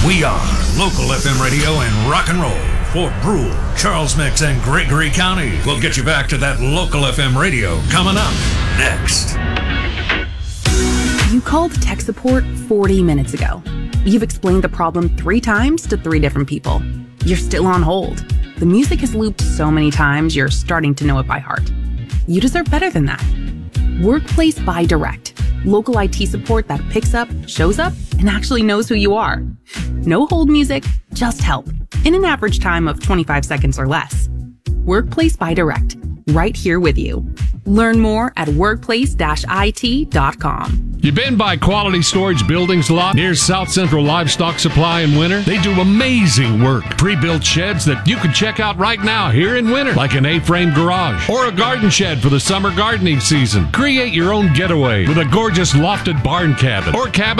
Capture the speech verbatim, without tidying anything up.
We are local F M radio and rock and roll for Brule, Charles Mix, and Gregory County. We'll get you back to that local F M radio coming up next. You called tech support forty minutes ago. You've explained the problem three times to three different people. You're still on hold. The music has looped so many times, you're starting to know it by heart. You deserve better than that. Workplace by Direct. Local I T support that picks up, shows up, and actually knows who you are. No hold music, just help. In an average time of twenty-five seconds or less. Workplace by Direct. Right here with you. Learn more at workplace dash I T dot com. You been by Quality Storage Buildings Lot near South Central Livestock Supply in winter? They do amazing work. Pre-built sheds that you can check out right now here in winter, like an A-frame garage or a garden shed for the summer gardening season. Create your own getaway with a gorgeous lofted barn cabin or cabin